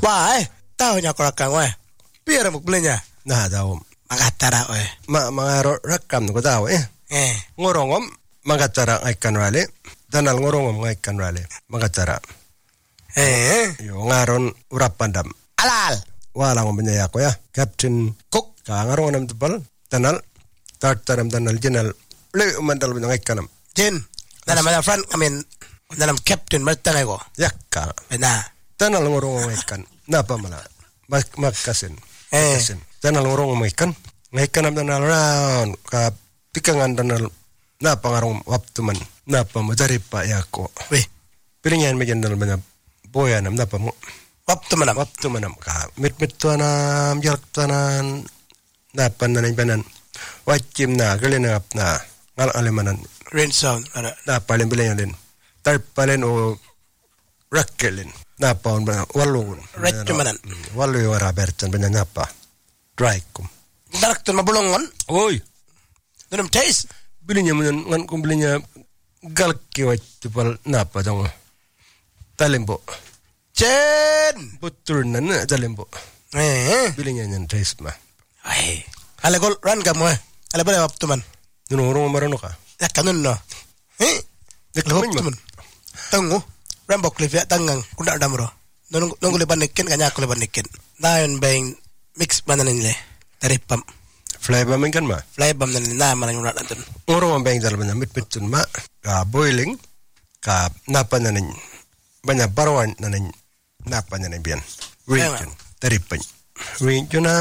Wah, tahu nyakorakang wah. Biar muk belinya. Nah, tahu. Mangatara wah. Mangaro rakam ko tahu Ngorongom mangatara ikan rale. Danal ngorongom ikan rale. Mangatara. Yo ngaron urapandam. Alal. Walang menyaya ko ya. Captain Cook ka ngaron nam tebal. Danal tartaram danal jenal. Le mandal ikanam. Jen. Dalam ada friend kami dalam captain bertanya ko. Yakka. Benar. Danal ngorongom ikan. Napa mala? Makasin. Danal ngorongom ikan. Ikan nam danal round ka pikangan danal napa ngarong waptuman napa mo dari pa yako. Weh. Pilingan mejan dal banyak boyanam napa mo waptumanam ka mit tuanam jalak tuanan napa nanan banan wajim na galina na ngal alemanan Rain sound ada. Napa len bilang len tarpalen o rakkelin napa on walun Rettumanan. Walu yo rabertan banyak napa draikum. Darak tu mabulongon. Oi. Dalam taste. Bilinya ngan kum bilinya galki wajibal napa dong. Talembo. Jen. Betul nana talembo. Bilinya nyan taste mah. Ai. Ale gol ran kamu Ale boleh waktu man. Nuno orang marano ka. Ya kanun no. Waktu man. Tunggu. Rambok cliff ya tangang. Kuda damro. Nunggu leban nikin kanya aku leban nikin. Dayon bang mix mana nile. Dari pam. Flavor kan mah. Flavor nan na mana nyurat antun. Orang bang dalam banyak mit mah. Ka boiling. Ka napa nanin. Banyak barawan nanin. Napa nanin bian. Region. Dari pam. Region na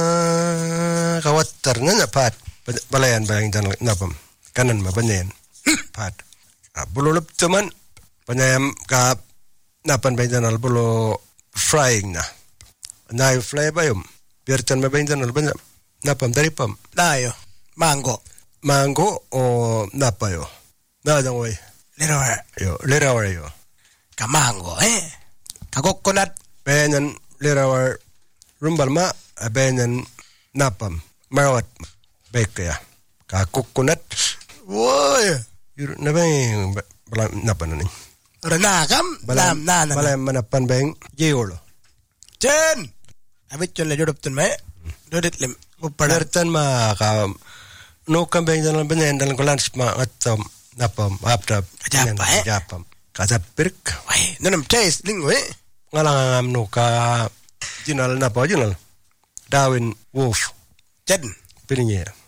kawatar na pat. Balayan bang dalam napam. Kanan mah banyan. Pat. Bululup cuman. Panyam ka napan bang dalam bulu frying na. Na flavor yum. Biar can mabintan banyak napam dari pam. Dayo. Mango o napa yo. Nadang way. Lirawar yo. Ka mango Ka coconut. Benyan lirawar rumbal ma benyan napam. Marawat baik ya. Ka coconut. Woy. Yur na bang napa na ni. Renakam. Balam manapan bang jewlo. Jen. Abit yun la jodob tun may. Dodit lim. Padartan ma ka no kambing dalam banyan dalam kolans ma atam napam aptap. Japam. Kajapirk. Wai, nanam taste lingwe. Ngalang no ka jinal napa jinal. Darwin Wolf. Jen. Pirinye.